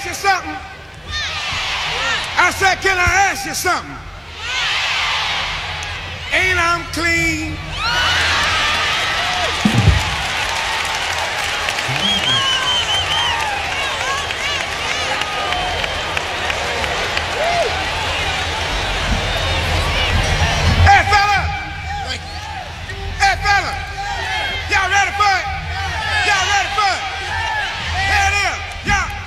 ask you something? I said, can I ask you something? Ain't I'm clean?